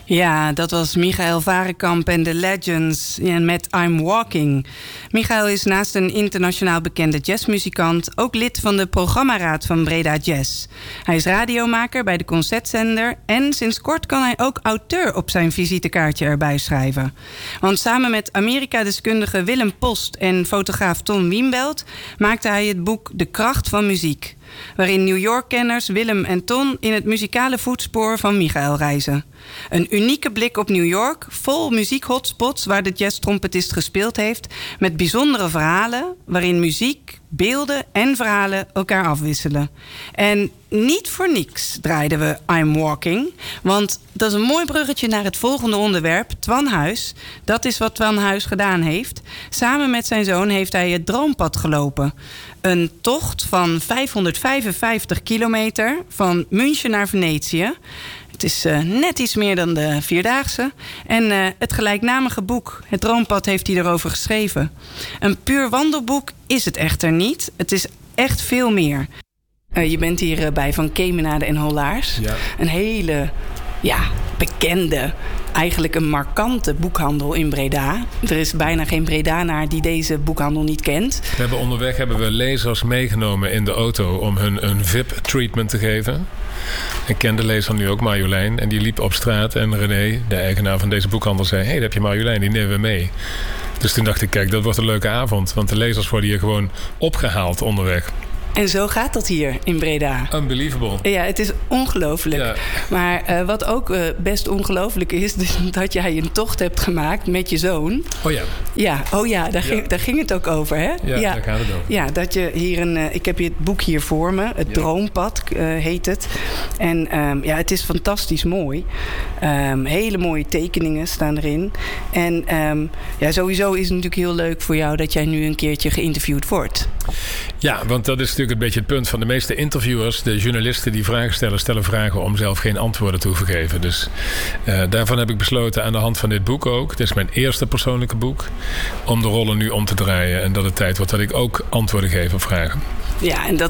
Ja, dat was Michael Varenkamp en The Legends met I'm Walking. Michael is naast een internationaal bekende jazzmuzikant ook lid van de programmaraad van Breda Jazz. Hij is radiomaker bij de Concertzender en sinds kort kan hij ook auteur op zijn visitekaartje erbij schrijven. Want samen met Amerika-deskundige Willem Post en fotograaf Ton Wienbelt maakte hij het boek De Kracht van Muziek, waarin New York-kenners Willem en Ton in het muzikale voetspoor van Michael reizen. Een unieke blik op New York, vol muziekhotspots waar de jazztrompetist gespeeld heeft, met bijzondere verhalen waarin muziek, beelden en verhalen elkaar afwisselen. En niet voor niks draaiden we I'm Walking, want dat is een mooi bruggetje naar het volgende onderwerp, Twan Huis. Dat is wat Twan Huis gedaan heeft. Samen met zijn zoon heeft hij het Droompad gelopen. Een tocht van 555 kilometer van München naar Venetië. Het is net iets meer dan de Vierdaagse. En het gelijknamige boek, Het Droompad, heeft hij erover geschreven. Een puur wandelboek is het echter niet. Het is echt veel meer. Je bent hier bij Van Kemenade en Hollaars. Ja. Een hele bekende, eigenlijk een markante boekhandel in Breda. Er is bijna geen Bredaanaar die deze boekhandel niet kent. Onderweg hebben we lezers meegenomen in de auto om hun een VIP-treatment te geven. Ik ken de lezer nu ook, Marjolein. En die liep op straat en René, de eigenaar van deze boekhandel, zei: daar heb je Marjolein, die nemen we mee. Dus toen dacht ik, kijk, dat wordt een leuke avond. Want de lezers worden hier gewoon opgehaald onderweg. En zo gaat dat hier in Breda. Unbelievable. Ja, het is ongelooflijk. Ja. Maar wat ook best ongelooflijk is, dus dat jij een tocht hebt gemaakt met je zoon. Oh ja. Daar ging het ook over, hè? Ja, daar gaat het over. Ja, dat je hier ik heb hier het boek hier voor me. Het Droompad heet het. En het is fantastisch mooi. Hele mooie tekeningen staan erin. En sowieso is het natuurlijk heel leuk voor jou dat jij nu een keertje geïnterviewd wordt. Ja, want dat is natuurlijk een beetje het punt van de meeste interviewers. De journalisten die vragen stellen vragen om zelf geen antwoorden te hoeven geven. Dus daarvan heb ik besloten aan de hand van dit boek ook. Het is mijn eerste persoonlijke boek. Om de rollen nu om te draaien. En dat het tijd wordt dat ik ook antwoorden geef op vragen. Ja, en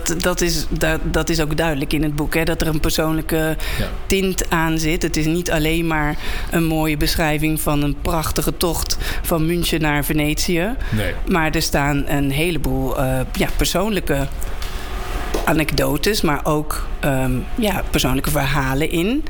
dat is ook duidelijk in het boek. Hè? Dat er een persoonlijke tint aan zit. Het is niet alleen maar een mooie beschrijving van een prachtige tocht van München naar Venetië. Nee. Maar er staan een heleboel persoonlijke anekdotes, maar ook persoonlijke verhalen in.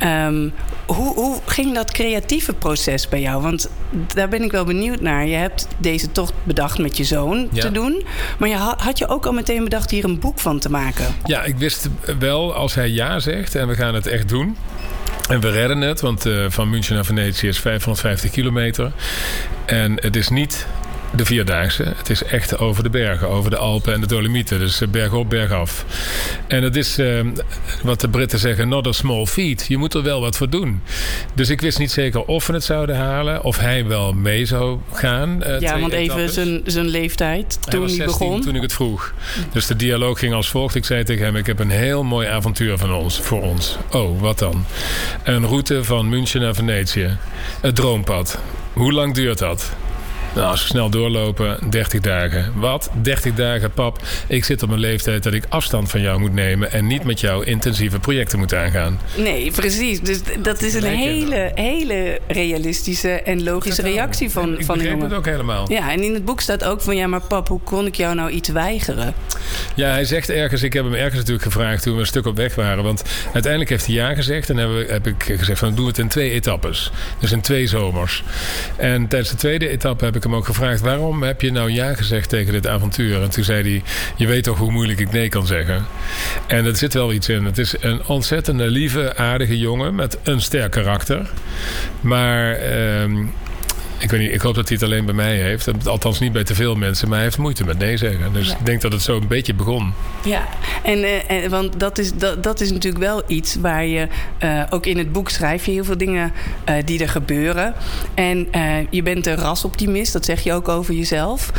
Hoe ging dat creatieve proces bij jou? Want daar ben ik wel benieuwd naar. Je hebt deze tocht bedacht met je zoon te doen. Maar had je ook al meteen bedacht hier een boek van te maken? Ja, ik wist wel, als hij ja zegt en we gaan het echt doen. En we redden het, want van München naar Venetië is 550 kilometer. En het is niet de Vierdaagse. Het is echt over de bergen, over de Alpen en de Dolomieten. Dus berg op, berg af. En het is wat de Britten zeggen, not a small feat. Je moet er wel wat voor doen. Dus ik wist niet zeker of we het zouden halen, of hij wel mee zou gaan. Want even zijn leeftijd toen hij 16, begon. Toen ik het vroeg. Dus de dialoog ging als volgt. Ik zei tegen hem, ik heb een heel mooi avontuur voor ons. Oh, wat dan? Een route van München naar Venetië. Het Droompad. Hoe lang duurt dat? Nou, als we snel doorlopen, 30 dagen. Wat? 30 dagen, pap. Ik zit op mijn leeftijd dat ik afstand van jou moet nemen en niet met jou intensieve projecten moet aangaan. Nee, precies. Dus dat is een hele realistische en logische reactie van een jongen. Ik begreep het ook helemaal. Ja, en in het boek staat ook van, maar pap, hoe kon ik jou nou iets weigeren? Ja, hij zegt ergens, ik heb hem ergens natuurlijk gevraagd toen we een stuk op weg waren. Want uiteindelijk heeft hij ja gezegd en heb ik gezegd van, doen we het in 2 etappes. Dus in 2 zomers. En tijdens de tweede etappe heb ik hem ook gevraagd, waarom heb je nou ja gezegd tegen dit avontuur? En toen zei hij, je weet toch hoe moeilijk ik nee kan zeggen? En er zit wel iets in. Het is een ontzettende lieve, aardige jongen met een sterk karakter. Maar ik weet niet, ik hoop dat hij het alleen bij mij heeft. Althans niet bij te veel mensen, maar hij heeft moeite met nee zeggen. Dus ik denk dat het zo een beetje begon. Ja, want dat is natuurlijk wel iets waar je ook in het boek schrijf je heel veel dingen die er gebeuren. En je bent een rasoptimist, dat zeg je ook over jezelf.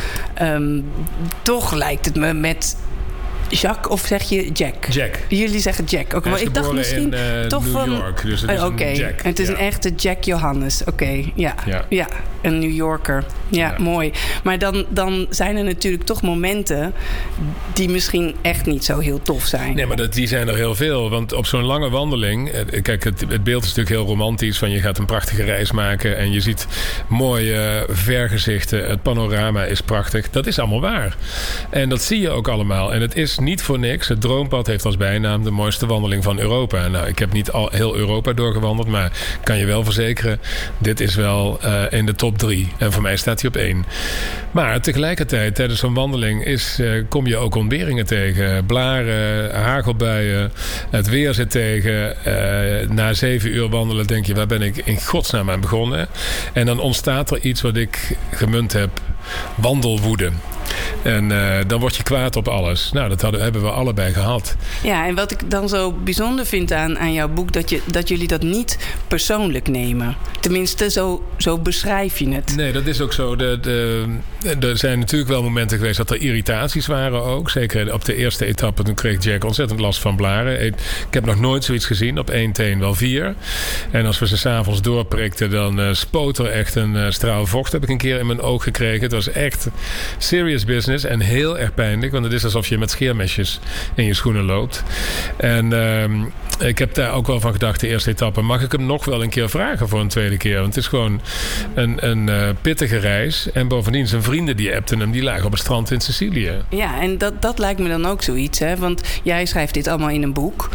Toch lijkt het me met Jacques, of zeg je Jack? Jack. Jullie zeggen Jack. Okay, maar ik dacht misschien in toch New York. Dus het is een Jack. En het is een echte Jack Johannes. Oké, ja. een New Yorker. Ja, mooi. Maar dan zijn er natuurlijk toch momenten die misschien echt niet zo heel tof zijn. Nee, maar die zijn er heel veel. Want op zo'n lange wandeling... Kijk, het beeld is natuurlijk heel romantisch. Van je gaat een prachtige reis maken en je ziet mooie vergezichten. Het panorama is prachtig. Dat is allemaal waar. En dat zie je ook allemaal. En het is niet voor niks. Het Droompad heeft als bijnaam de mooiste wandeling van Europa. Nou, ik heb niet al heel Europa doorgewandeld, maar kan je wel verzekeren, dit is wel in de top 3. En voor mij staat hij op 1. Maar tegelijkertijd, tijdens zo'n wandeling kom je ook ontberingen tegen. Blaren, hagelbuien, het weer zit tegen. Na 7 uur wandelen denk je, waar ben ik in godsnaam aan begonnen? En dan ontstaat er iets wat ik gemunt heb, wandelwoede. En dan word je kwaad op alles. Nou, dat hebben we allebei gehad. Ja, en wat ik dan zo bijzonder vind aan jouw boek, dat jullie dat niet persoonlijk nemen. Tenminste, zo beschrijf je het. Nee, dat is ook zo. Er zijn natuurlijk wel momenten geweest dat er irritaties waren ook. Zeker op de eerste etappe, toen kreeg Jack ontzettend last van blaren. Ik heb nog nooit zoiets gezien. Op 1 teen wel 4. En als we ze 's avonds doorprikten, dan spoot er echt een straal vocht. Heb ik een keer in mijn oog gekregen. Het was echt serious business en heel erg pijnlijk. Want het is alsof je met scheermesjes in je schoenen loopt. En ik heb daar ook wel van gedacht, de eerste etappe, mag ik hem nog wel een keer vragen voor een tweede keer? Want het is gewoon een pittige reis. En bovendien zijn vrienden die appten hem, die lagen op het strand in Sicilië. Ja, en dat lijkt me dan ook zoiets. Hè? Want jij schrijft dit allemaal in een boek.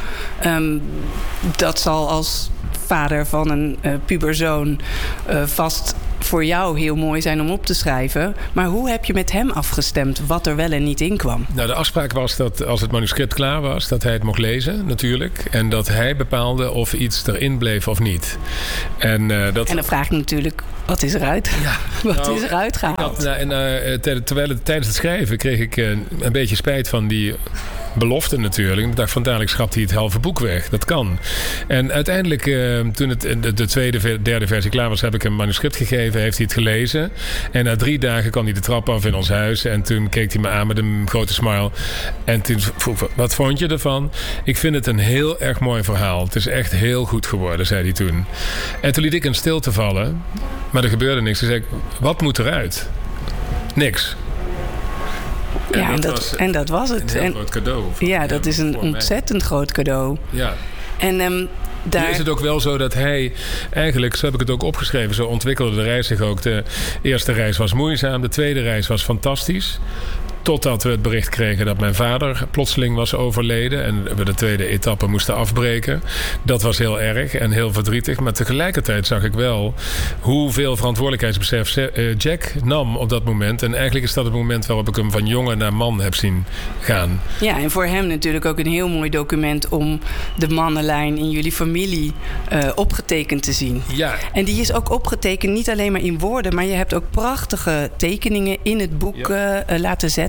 Dat zal als vader van een puberzoon vast voor jou heel mooi zijn om op te schrijven. Maar hoe heb je met hem afgestemd wat er wel en niet in kwam? Nou, de afspraak was dat als het manuscript klaar was, dat hij het mocht lezen, natuurlijk. En dat hij bepaalde of iets erin bleef of niet. En dan vraag ik natuurlijk, wat is eruit? Ja, wat is eruit gehaald? Tijdens het schrijven kreeg ik een beetje spijt van die belofte natuurlijk. Ik dacht van dadelijk schrapt hij het halve boek weg. Dat kan. En uiteindelijk, toen de tweede, derde versie klaar was, heb ik hem een manuscript gegeven. Heeft hij het gelezen. En na 3 dagen kwam hij de trap af in ons huis. En toen keek hij me aan met een grote smile. En toen vroeg, wat vond je ervan? Ik vind het een heel erg mooi verhaal. Het is echt heel goed geworden, zei hij toen. En toen liet ik een stilte vallen. Maar er gebeurde niks. Toen zei ik, wat moet eruit? Niks. En dat was het. Een heel groot cadeau. Ja, dat is een ontzettend groot cadeau. Ja. En Nu is het ook wel zo dat hij eigenlijk, zo heb ik het ook opgeschreven, zo ontwikkelde de reis zich ook. De eerste reis was moeizaam, de tweede reis was fantastisch. Totdat we het bericht kregen dat mijn vader plotseling was overleden. En we de tweede etappe moesten afbreken. Dat was heel erg en heel verdrietig. Maar tegelijkertijd zag ik wel hoeveel verantwoordelijkheidsbesef Jack nam op dat moment. En eigenlijk is dat het moment waarop ik hem van jongen naar man heb zien gaan. Ja, en voor hem natuurlijk ook een heel mooi document om de mannenlijn in jullie familie opgetekend te zien. Ja. En die is ook opgetekend niet alleen maar in woorden, maar je hebt ook prachtige tekeningen in het boek laten zetten.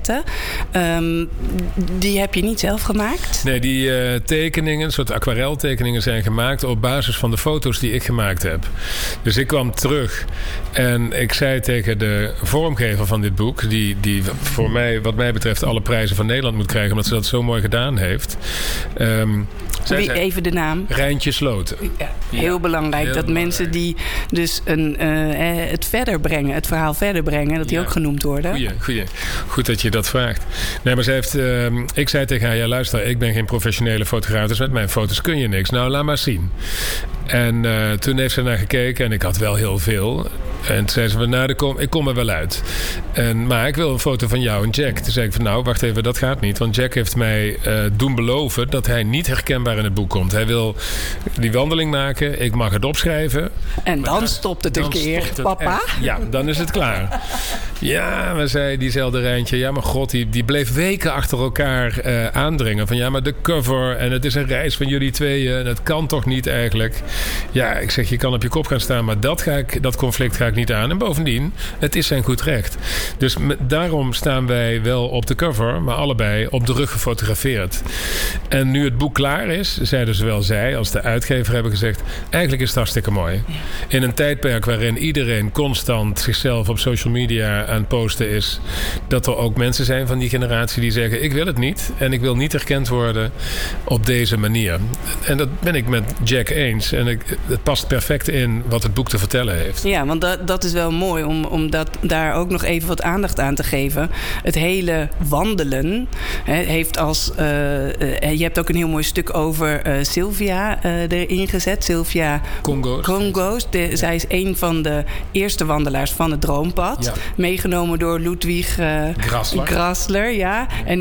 Die heb je niet zelf gemaakt? Nee, die tekeningen, een soort aquareltekeningen zijn gemaakt op basis van de foto's die ik gemaakt heb. Dus ik kwam terug en ik zei tegen de vormgever van dit boek, die voor mij, wat mij betreft, alle prijzen van Nederland moet krijgen, omdat ze dat zo mooi gedaan heeft. Even de naam. Rijntje Sloten. Ja, heel belangrijk. Heel dat belangrijk. Mensen die dus het verhaal verder brengen, dat die ook genoemd worden. Goeie. Goed dat je dat vraagt. Nee, maar ze heeft, ik zei tegen haar, ja luister, ik ben geen professionele fotograaf, dus met mijn foto's kun je niks. Nou, laat maar zien. En toen heeft ze naar gekeken en ik had wel heel veel. En toen zei ze, ik kom er wel uit. Maar ik wil een foto van jou en Jack. Toen zei ik van, nou, wacht even, dat gaat niet. Want Jack heeft mij doen beloven dat hij niet herkenbaar in het boek komt. Hij wil die wandeling maken, ik mag het opschrijven. En dan stopt het een keer, papa. Ja, dan is het klaar. Ja, maar zei diezelfde Rijntje, ja, maar god, die bleef weken achter elkaar aandringen. Van ja, maar de cover en het is een reis van jullie tweeën en het kan toch niet eigenlijk. Ja, ik zeg, je kan op je kop gaan staan, maar dat conflict ga ik niet aan. En bovendien, het is zijn goed recht. Dus daarom staan wij wel op de cover, maar allebei op de rug gefotografeerd. En nu het boek klaar is, zeiden zowel zij als de uitgever hebben gezegd, eigenlijk is het hartstikke mooi. In een tijdperk waarin iedereen constant zichzelf op social media aan het posten is, dat er ook mensen zijn van die generatie die zeggen, ik wil het niet en ik wil niet herkend worden op deze manier. En dat ben ik met Jack eens. En het past perfect in wat het boek te vertellen heeft. Ja, want dat is wel mooi om daar ook nog even wat aandacht aan te geven. Het hele wandelen heeft als... je hebt ook een heel mooi stuk over Sylvia erin gezet. Sylvia Congo's. Zij is een van de eerste wandelaars van het Droompad. Ja. Meegenomen door Ludwig Grassler. Ja. En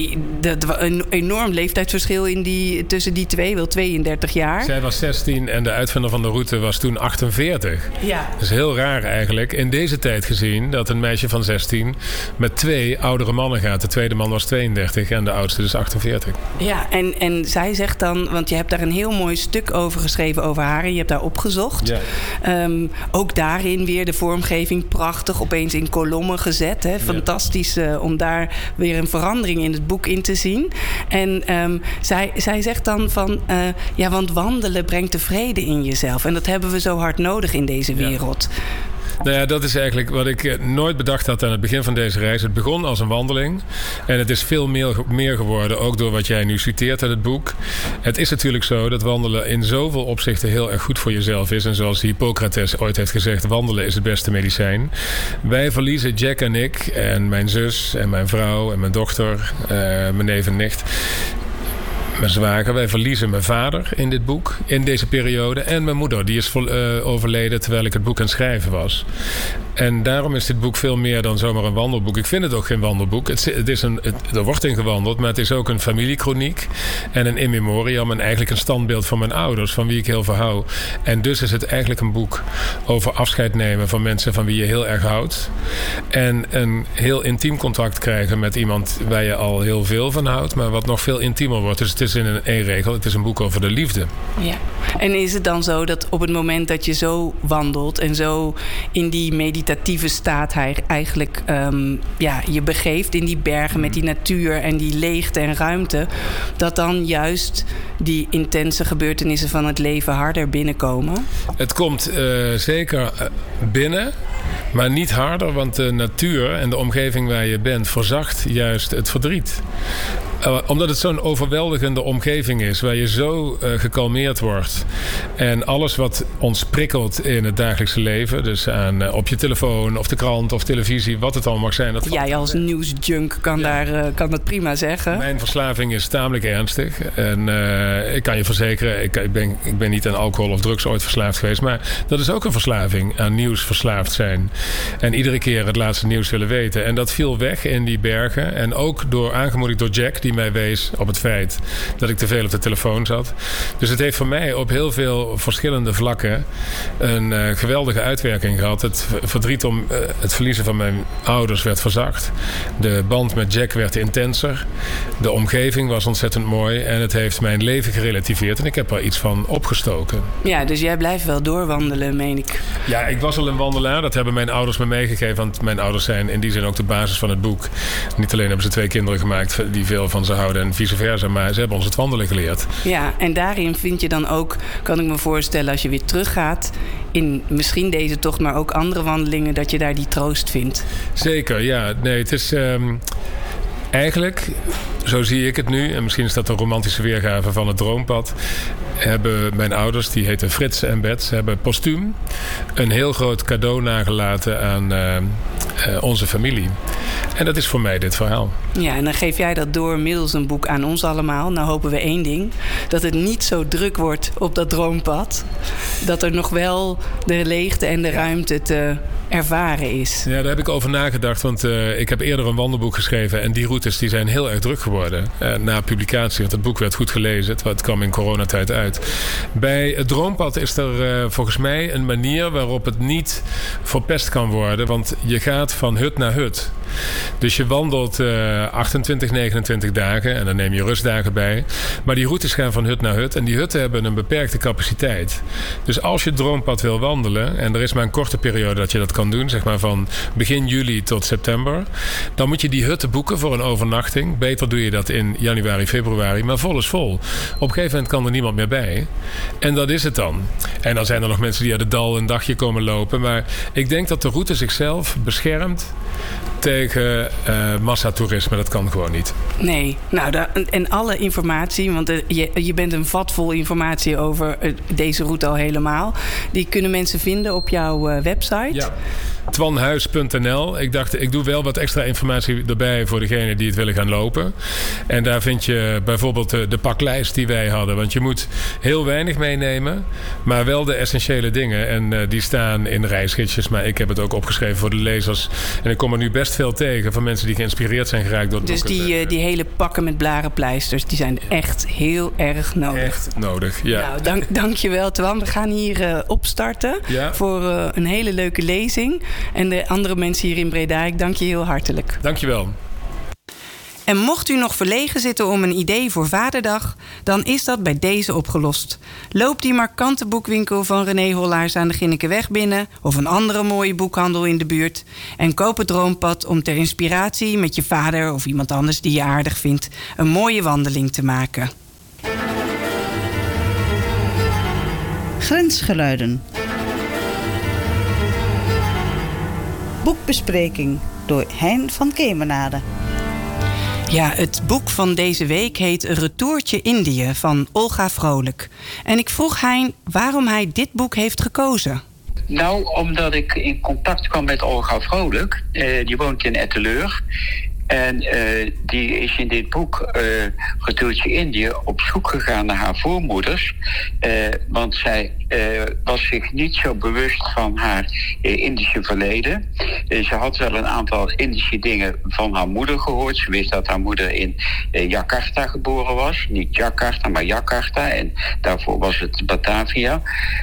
een enorm leeftijdsverschil tussen die twee. Wel 32 jaar. Zij was 16 en de uitvinder van de route was toen 48. Ja. Dat is heel raar eigenlijk. In deze tijd gezien dat een meisje van 16 met 2 oudere mannen gaat. De tweede man was 32 en de oudste dus 48. Ja, en zij zegt dan... Want je hebt daar een heel mooi stuk over geschreven over haar. En je hebt daar opgezocht. Ja. Ook daarin weer de vormgeving prachtig. Opeens in kolommen gezet. Hè. Fantastisch om daar weer een verandering in het boek in te zien. En zij zegt dan van... want wandelen brengt de vrede in jezelf. En dat hebben we zo hard nodig in deze wereld. Ja. Nou ja, dat is eigenlijk wat ik nooit bedacht had aan het begin van deze reis. Het begon als een wandeling. En het is veel meer geworden, ook door wat jij nu citeert uit het boek. Het is natuurlijk zo dat wandelen in zoveel opzichten heel erg goed voor jezelf is. En zoals Hippocrates ooit heeft gezegd, wandelen is het beste medicijn. Wij verliezen, Jack en ik, en mijn zus en mijn vrouw en mijn dochter, mijn neef en nicht... Mijn zwager, wij verliezen mijn vader in dit boek, in deze periode. En mijn moeder, die is overleden terwijl ik het boek aan het schrijven was. En daarom is dit boek veel meer dan zomaar een wandelboek. Ik vind het ook geen wandelboek. Er wordt in gewandeld, maar het is ook een familiekroniek. En een in memoriam en eigenlijk een standbeeld van mijn ouders, van wie ik heel veel hou. En dus is het eigenlijk een boek over afscheid nemen van mensen van wie je heel erg houdt. En een heel intiem contact krijgen met iemand waar je al heel veel van houdt, maar wat nog veel intiemer wordt. Dus het is in één regel, het is een boek over de liefde. Ja. En is het dan zo dat op het moment dat je zo wandelt en zo in die meditatieve staat eigenlijk je begeeft in die bergen met die natuur en die leegte en ruimte, dat dan juist die intense gebeurtenissen van het leven harder binnenkomen? Het komt zeker binnen, maar niet harder, want de natuur en de omgeving waar je bent verzacht juist het verdriet. Omdat het zo'n overweldigende omgeving is, waar je zo gekalmeerd wordt. En alles wat ons prikkelt in het dagelijkse leven, dus op je telefoon of de krant of televisie, wat het allemaal mag zijn. Jij als nieuwsjunk kan dat prima zeggen. Mijn verslaving is tamelijk ernstig. En ik kan je verzekeren, ik ben niet aan alcohol of drugs ooit verslaafd geweest, maar dat is ook een verslaving, aan nieuws verslaafd zijn. En iedere keer het laatste nieuws willen weten. En dat viel weg in die bergen. En ook aangemoedigd door Jack, die mij wees op het feit dat ik te veel op de telefoon zat. Dus het heeft voor mij op heel veel verschillende vlakken een geweldige uitwerking gehad. Het verdriet om het verliezen van mijn ouders werd verzacht. De band met Jack werd intenser. De omgeving was ontzettend mooi. En het heeft mijn leven gerelativeerd. En ik heb er iets van opgestoken. Ja, dus jij blijft wel doorwandelen, meen ik. Ja, ik was al een wandelaar. Dat hebben mijn ouders me meegegeven. Want mijn ouders zijn in die zin ook de basis van het boek. Niet alleen hebben ze 2 kinderen gemaakt die veel van ze houden en vice versa, maar ze hebben ons het wandelen geleerd. Ja, en daarin vind je dan ook, kan ik me voorstellen, als je weer teruggaat in misschien deze tocht, maar ook andere wandelingen, dat je daar die troost vindt. Zeker, ja. Nee, het is eigenlijk, zo zie ik het nu, en misschien is dat een romantische weergave van het Droompad, hebben mijn ouders, die heten Frits en Bets, hebben postuum een heel groot cadeau nagelaten aan onze familie. En dat is voor mij dit verhaal. Ja, en dan geef jij dat door middels een boek aan ons allemaal. Nou hopen we 1 ding, dat het niet zo druk wordt op dat droompad. Dat er nog wel de leegte en de ruimte te ervaren is. Ja, daar heb ik over nagedacht, want ik heb eerder een wandelboek geschreven en die routes die zijn heel erg druk geworden na publicatie, want het boek werd goed gelezen. Het kwam in coronatijd uit. Bij het Droompad is er volgens mij een manier waarop het niet verpest kan worden, want je gaat van hut naar hut. Dus je wandelt 28, 29 dagen en dan neem je rustdagen bij. Maar die routes gaan van hut naar hut en die hutten hebben een beperkte capaciteit. Dus als je het Droompad wil wandelen, en er is maar een korte periode dat je dat kan doen, zeg maar van begin juli tot september, dan moet je die hutten boeken voor een overnachting. Beter doe je dat in januari, februari, maar vol is vol. Op een gegeven moment kan er niemand meer bij. En dat is het dan. En dan zijn er nog mensen die uit het dal een dagje komen lopen. Maar ik denk dat de route zichzelf beschermt tegen massatoerisme. Dat kan gewoon niet. Nee, nou, en alle informatie, want je bent een vat vol informatie over deze route al helemaal. Die kunnen mensen vinden op jouw website. Ja. Twanhuis.nl. Ik dacht, ik doe wel wat extra informatie erbij voor degenen die het willen gaan lopen. En daar vind je bijvoorbeeld de paklijst die wij hadden. Want je moet heel weinig meenemen, maar wel de essentiële dingen. En die staan in reisgidsjes, maar ik heb het ook opgeschreven voor de lezers. En ik kom er nu best veel tegen van mensen die geïnspireerd zijn geraakt door het boek. Dus die hele pakken met blarenpleisters, die zijn echt heel erg nodig. Echt nodig, ja. Nou, dank je wel, Twan. We gaan hier opstarten voor een hele leuke lezing. En de andere mensen hier in Breda, ik dank je heel hartelijk. Dank je wel. En mocht u nog verlegen zitten om een idee voor Vaderdag, dan is dat bij deze opgelost. Loop die markante boekwinkel van René Hollaars aan de Ginnekeweg binnen of een andere mooie boekhandel in de buurt en koop het Droompad om ter inspiratie met je vader of iemand anders die je aardig vindt een mooie wandeling te maken. Grensgeluiden. Boekbespreking door Hein van Kemenade. Ja, het boek van deze week heet Retourtje Indië van Olga Vrolijk. En ik vroeg Hein waarom hij dit boek heeft gekozen. Nou, omdat ik in contact kwam met Olga Vrolijk. Die woont in Etteleur. En die is in dit boek, Retourtje Indië, op zoek gegaan naar haar voormoeders. Want zij was zich niet zo bewust van haar Indische verleden. Ze had wel een aantal Indische dingen van haar moeder gehoord. Ze wist dat haar moeder in Jakarta geboren was. Niet Jakarta, maar Jakarta. En daarvoor was het Batavia.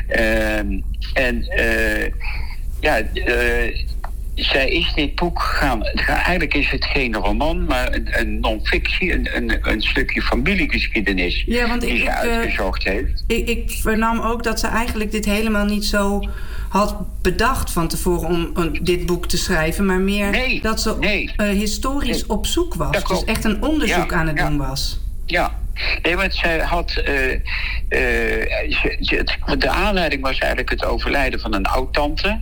Zij is dit boek gaan. Eigenlijk is het geen roman, maar een non-fictie, een stukje familiegeschiedenis die ze uitgezocht heeft. Ik vernam ook dat ze eigenlijk dit helemaal niet zo had bedacht van tevoren om dit boek te schrijven, maar meer dat ze historisch op zoek was. Dus echt een onderzoek aan het doen was. Ja. Nee, want zij had. De aanleiding was eigenlijk het overlijden van een oud-tante.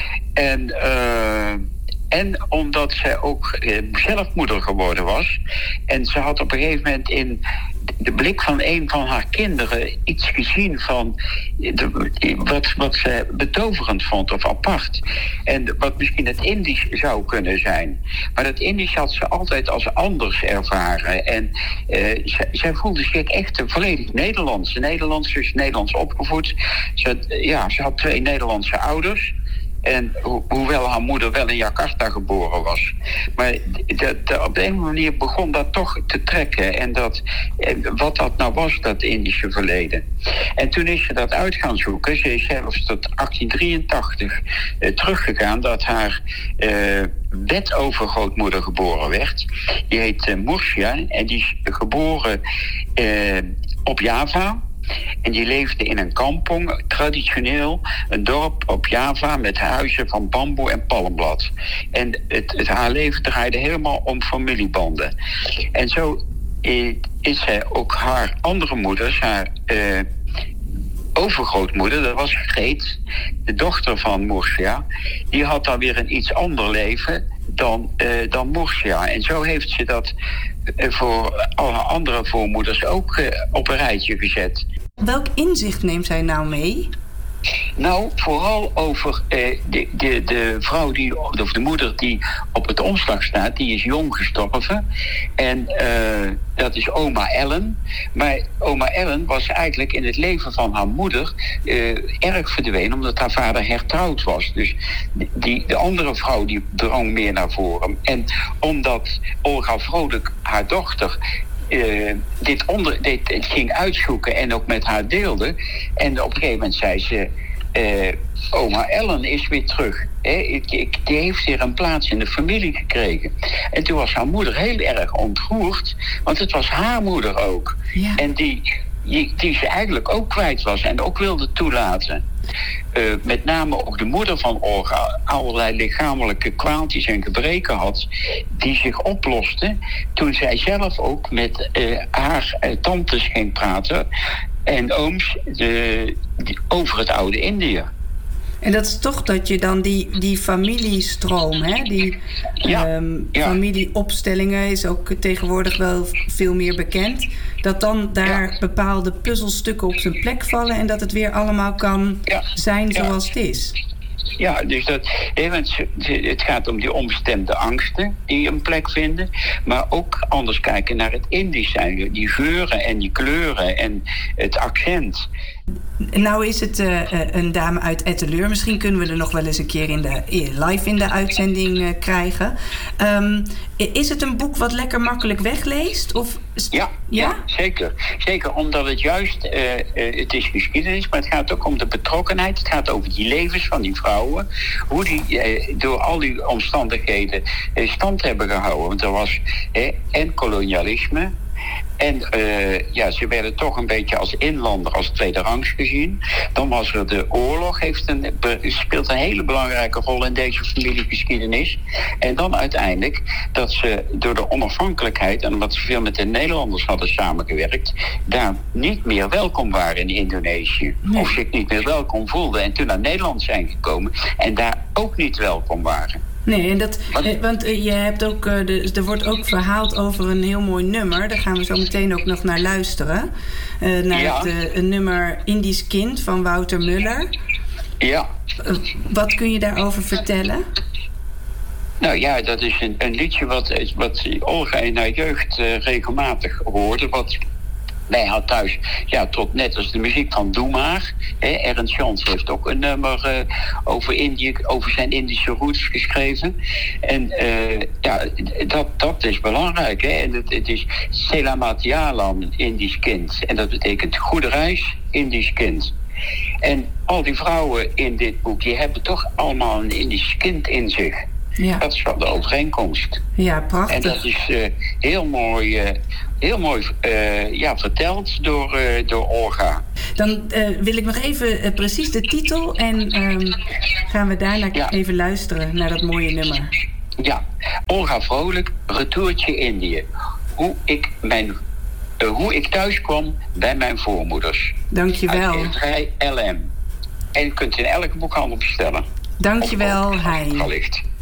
En omdat zij ook zelf moeder geworden was. En ze had op een gegeven moment in de blik van een van haar kinderen iets gezien van wat ze betoverend vond of apart. En wat misschien het Indisch zou kunnen zijn. Maar dat Indisch had ze altijd als anders ervaren. En zij voelde zich echt volledig Nederlands. Dus Nederlands opgevoed. Ze had 2 Nederlandse ouders. En hoewel haar moeder wel in Jakarta geboren was. Maar op de een manier begon dat toch te trekken. En wat dat nou was, dat Indische verleden. En toen is ze dat uit gaan zoeken. Ze is zelfs tot 1883 teruggegaan dat haar wetovergrootmoeder geboren werd. Die heet Murcia en die is geboren op Java. En die leefde in een kampong, traditioneel een dorp op Java met huizen van bamboe en palmblad. En haar leven draaide helemaal om familiebanden. En zo is zij ook haar andere moeders, haar overgrootmoeder, dat was Greet, de dochter van Murcia, die had dan weer een iets ander leven dan Murcia. En zo heeft ze dat voor alle andere voormoeders ook op een rijtje gezet. Welk inzicht neemt zij nou mee? Nou, vooral over de vrouw of de moeder die op het omslag staat, die is jong gestorven. En dat is oma Ellen. Maar oma Ellen was eigenlijk in het leven van haar moeder erg verdwenen, omdat haar vader hertrouwd was. Dus de andere vrouw die drong meer naar voren. En omdat Olga Vrolijk, haar dochter, dit ging uitzoeken en ook met haar deelde. En op een gegeven moment zei ze, oma Ellen is weer terug. Die heeft weer een plaats in de familie gekregen. En toen was haar moeder heel erg ontroerd, want het was haar moeder ook. Ja. En die ze eigenlijk ook kwijt was en ook wilde toelaten. Met name ook de moeder van Olga allerlei lichamelijke kwaaltjes en gebreken had, die zich oplosten toen zij zelf ook met haar tantes ging praten en ooms over het oude Indië. En dat is toch dat je dan die familiestroom, hè? Die familieopstellingen is ook tegenwoordig wel veel meer bekend. Dat dan daar bepaalde puzzelstukken op zijn plek vallen en dat het weer allemaal kan zijn zoals het is. Ja, dus het gaat om die onbestemde angsten die een plek vinden. Maar ook anders kijken naar het Indisch zijn. Die geuren en die kleuren en het accent. Nou is het een dame uit Etteleur. Misschien kunnen we er nog wel eens een keer live in de uitzending krijgen. Is het een boek wat lekker makkelijk wegleest? Of... Ja, zeker. Zeker omdat het juist, het is geschiedenis, maar het gaat ook om de betrokkenheid. Het gaat over die levens van die vrouwen. Hoe die door al die omstandigheden stand hebben gehouden. Want er was en kolonialisme. En ze werden toch een beetje als inlander, als tweederangs gezien. Dan was er de oorlog, speelt een hele belangrijke rol in deze familiegeschiedenis. En dan uiteindelijk dat ze door de onafhankelijkheid, en omdat ze veel met de Nederlanders hadden samengewerkt, daar niet meer welkom waren in Indonesië. Nee. Of zich niet meer welkom voelden. En toen naar Nederland zijn gekomen en daar ook niet welkom waren. Nee, en want je hebt ook, er wordt ook verhaald over een heel mooi nummer. Daar gaan we zo meteen ook nog naar luisteren. Naar het nummer Indisch Kind van Wouter Muller. Ja. Wat kun je daarover vertellen? Nou ja, dat is een liedje wat Olga in haar jeugd regelmatig hoorde. Wat wij had thuis, tot net als de muziek van Doe Maar. Ernst Jans heeft ook een nummer over zijn Indische roots geschreven. En dat is belangrijk. Hè? En het is Selamat Jalan, Indisch kind. En dat betekent goede reis, Indisch kind. En al die vrouwen in dit boek, die hebben toch allemaal een Indisch kind in zich. Ja. Dat is wel de overeenkomst. Ja, prachtig. En dat is heel mooi verteld door Olga. Dan wil ik nog even precies de titel en gaan we daarna even luisteren naar dat mooie nummer. Ja, Olga Vrolijk, Retourtje Indië. Hoe ik thuis kwam bij mijn voormoeders. Dankjewel. Uitgeverij LM. En je kunt in elke boekhandel bestellen. Dankjewel, Hein. Wellicht.